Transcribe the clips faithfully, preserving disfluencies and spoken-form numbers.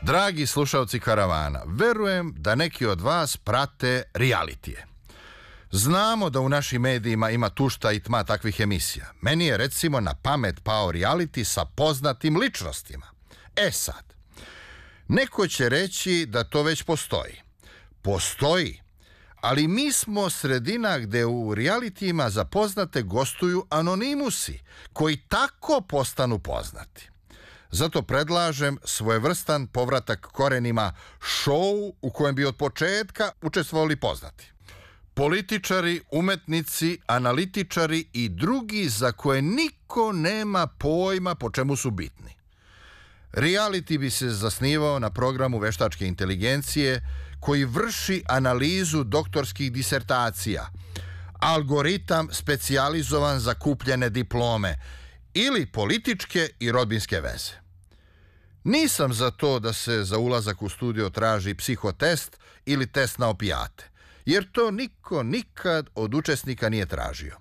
Dragi slušalci Karavana, verujem da neki od vas prate realitije. Znamo da u našim medijima ima tušta i tma takvih emisija. Meni je recimo na pamet pao reality sa poznatim ličnostima. E sad, neko će reći da to već postoji. Postoji, ali mi smo sredina gde u realitijima za poznate gostuju anonimusi, koji tako postanu poznati. Zato predlažem svojevrstan povratak korenima, šou u kojem bi od početka učestvovali poznati. Političari, umetnici, analitičari i drugi za koje niko nema pojma po čemu su bitni. Reality bi se zasnivao na programu veštačke inteligencije koji vrši analizu doktorskih disertacija, algoritam specijalizovan za kupljene diplome ili političke i rodbinske veze. Nisam za to da se za ulazak u studio traži psihotest ili test na opijate, jer to niko nikad od učesnika nije tražio.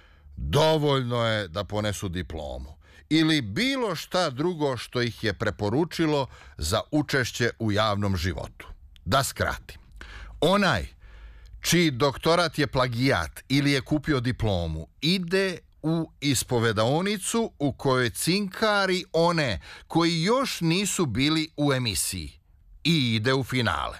Dovoljno je da ponesu diplomu ili bilo šta drugo što ih je preporučilo za učešće u javnom životu. Da skratim, onaj čiji doktorat je plagijat ili je kupio diplomu ide u ispovedaonicu u kojoj cinkari one koji još nisu bili u emisiji i ide u finale.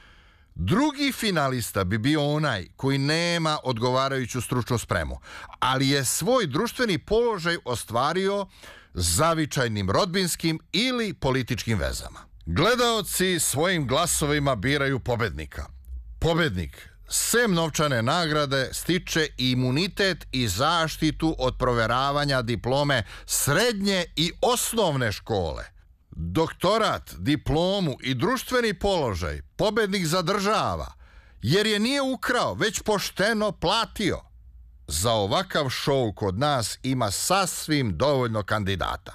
Drugi finalista bi bio onaj koji nema odgovarajuću stručnu spremu, ali je svoj društveni položaj ostvario zavičajnim rodbinskim ili političkim vezama. Gledaoci svojim glasovima biraju pobednika. Pobednik, sem novčane nagrade, stiče imunitet i zaštitu od proveravanja diplome srednje i osnovne škole. Doktorat, diplomu i društveni položaj pobednik zadržava, jer je nije ukrao, već pošteno platio. Za ovakav šou kod nas ima sasvim dovoljno kandidata.